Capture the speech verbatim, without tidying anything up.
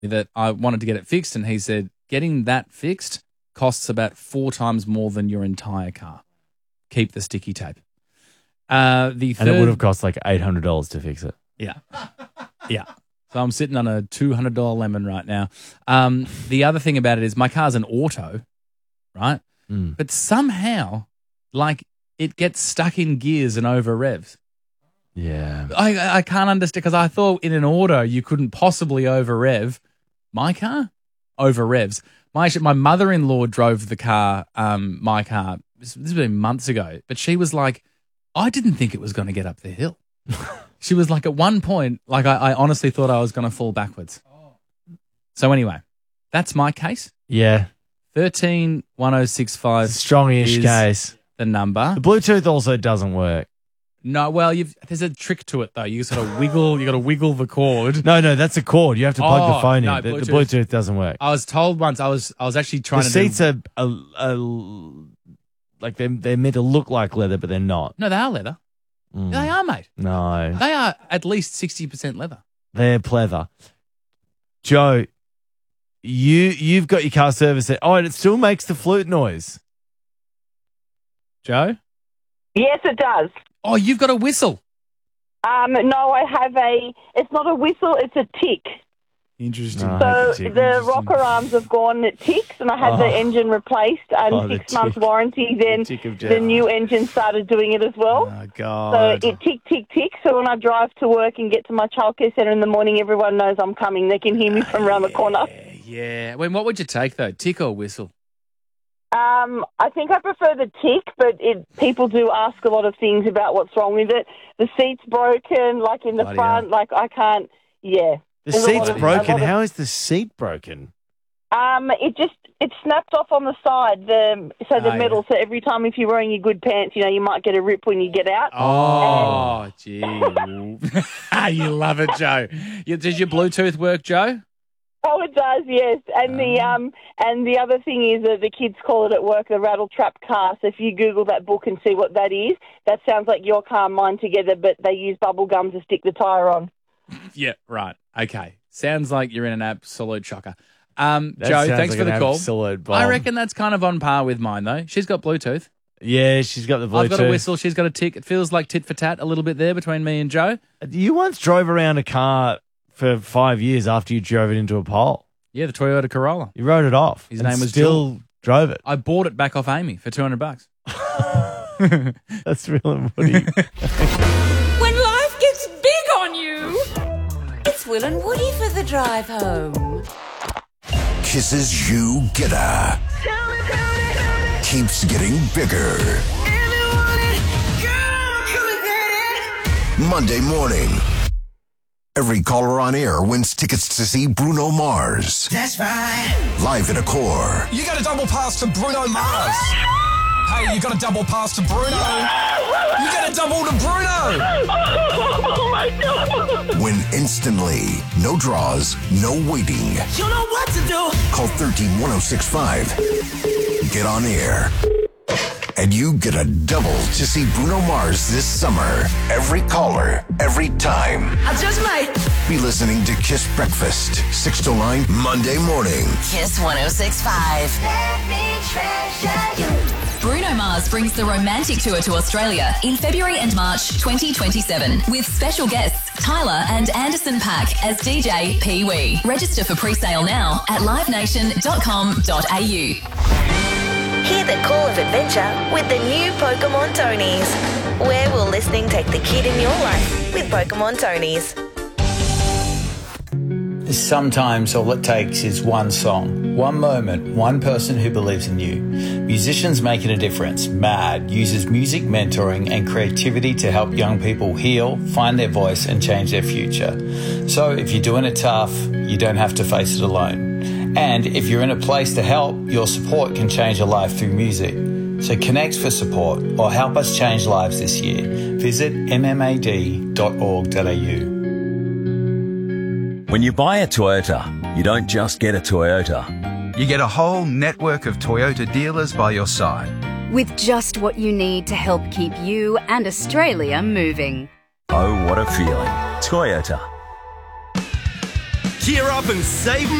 that I wanted to get it fixed, and he said getting that fixed costs about four times more than your entire car. Keep the sticky tape. Uh, the third, and it would have cost like eight hundred dollars to fix it. Yeah. Yeah. So I'm sitting on a two hundred dollars lemon right now. Um, the other thing about it is my car's an auto, right? Mm. But somehow, like, it gets stuck in gears and over revs. Yeah. I I can't understand, because I thought in an auto you couldn't possibly over rev. My car over revs. My my mother-in-law drove the car, um, my car. This, this has been months ago, but she was like, I didn't think it was going to get up the hill. She was like, at one point, like I, I honestly thought I was going to fall backwards. So anyway, that's my case. Yeah. thirteen one oh six five. Strongish is case. The number. The Bluetooth also doesn't work. No, well, you've, there's a trick to it though. You sort of wiggle. You got to wiggle the cord. No, no, that's a cord. You have to plug Oh, the phone no, in. The Bluetooth. the Bluetooth doesn't work. I was told once. I was I was actually trying The to. seats do, are, are, are like they're they're meant to look like leather, but they're not. No, they are leather. Mm. They are, mate. No, They are at least sixty percent leather. they're pleather. Joe, you you've got your car serviced. Oh, and it still makes the flute noise. Joe? Yes, it does. Oh, you've got a whistle. Um, no, I have a. It's not a whistle. It's a tick. Interesting. So the rocker arms have gone. It ticks, and I had Oh. the engine replaced and Oh, the six months tick. warranty. Then tick of the death. new engine started doing it as well. Oh, So God. it tick, tick, tick. So when I drive to work and get to my childcare centre in the morning, everyone knows I'm coming. They can hear me from around the corner. Yeah. Well, what would you take, though? Tick or whistle? Um, I think I prefer the tick, but it, people do ask a lot of things about what's wrong with it. The seat's broken, like in the Bloody front, like I can't, yeah. The There's a seat's lot of- broken. a lot of- How is the seat broken? Um, it just, it snapped off on the side, the so the Ah, metal, so every time if you're wearing your good pants, you know, you might get a rip when you get out. Oh, gee. You love it, Joe. You, does your Bluetooth work, Joe? Oh, it does, yes. And the um, and the other thing is that the kids call it at work the rattle trap car. So if you Google that book and see what that is, that sounds like your car and mine together, but they use bubble gum to stick the tyre on. Yeah, right. Okay. Sounds like you're in an absolute shocker. Um, That Joe, sounds thanks like for the an call. absolute bomb. I reckon that's kind of on par with mine, though. She's got Bluetooth. Yeah, she's got the Bluetooth. I've got a whistle. She's got a tick. It feels like tit for tat a little bit there between me and Joe. You once drove around a car for five years after you drove it into a pole. Yeah, the Toyota Corolla. You wrote it off. His and name was still Joel. drove it. I bought it back off Amy for two hundred bucks. That's real and Woody. When life gets big on you, it's Will and Woody for the drive home. Kisses you get a keeps getting bigger. Monday morning. Every caller on air wins tickets to see Bruno Mars. That's right. Live at Accor. You got a double pass to Bruno Mars. Hey, you got a double pass to Bruno. You got a double to Bruno. Oh, my God. Win instantly. No draws, no waiting. You know what to do. Call one three one oh six five. Get on air. And you get a double to see Bruno Mars this summer. Every caller, every time. I just might. Be listening to Kiss Breakfast, six to nine, Monday morning. Kiss one oh six point five. Let me treasure you. Bruno Mars brings the romantic tour to Australia in February and March twenty twenty-seven with special guests Tyler and Anderson Paak as D J Pee Wee. Register for pre-sale now at live nation dot com dot a u. Hear the call of adventure with the new Pokemon Tonys. Where will listening take the kid in your life with Pokemon Tonys? Sometimes all it takes is one song, one moment, one person who believes in you. Musicians Making a Difference, MAD, uses music mentoring and creativity to help young people heal, find their voice and change their future. So if you're doing it tough, you don't have to face it alone. And if you're in a place to help, your support can change a life through music. So connect for support or help us change lives this year. Visit m m a d dot org dot a u. When you buy a Toyota, you don't just get a Toyota. You get a whole network of Toyota dealers by your side. With just what you need to help keep you and Australia moving. Oh, what a feeling. Toyota. Gear up and save